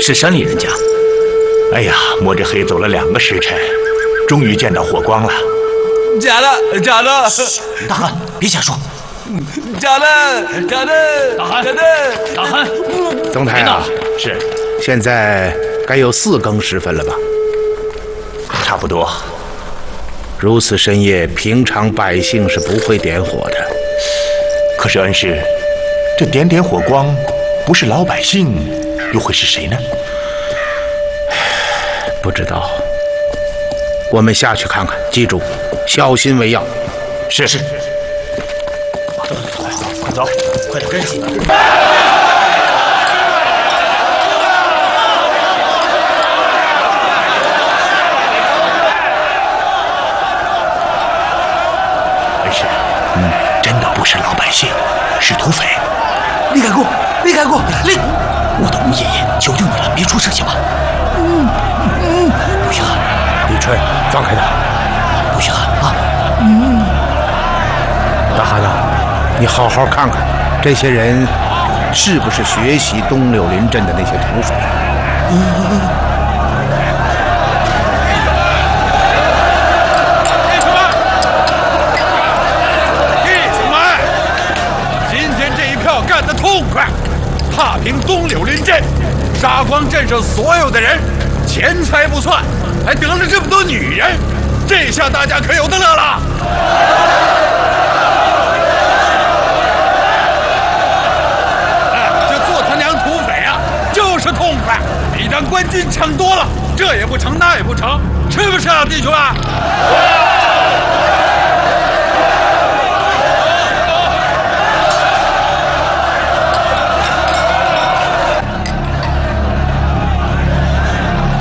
是山里人家。 哎呀，摸着黑走了2个时辰，终于见到火光了。 假的，假的！ 大汉，别瞎说。 假的，假的！ 大汉， 假的！ 大汉， 总台啊， 是， 现在该有4更时分了吧？ 差不多。 如此深夜，平常百姓是不会点火的。 可是恩师，这点火光，不是老百姓，又会是谁呢？ 不知道，我们下去看看。记住，小心为要。 是。 快走，快点跟上！ 恩师，真的不是老百姓，是土匪。 李改过，李改过，李！我的吴爷爷，求求你了，别出事行吗？不许喊！ 李春，放开他！ 不许喊啊！ 大哈子，你好好看看，这些人是不是学习东柳林镇的那些土匪？ 弟兄们，今天这一票干得痛快，踏平东柳林镇，杀光镇上所有的人，钱财不算，还得了这么多女人，这下大家可有的乐了。这做他娘土匪啊，就是痛快，比当官军强多了，这也不成，那也不成，是不是啊，弟兄啊？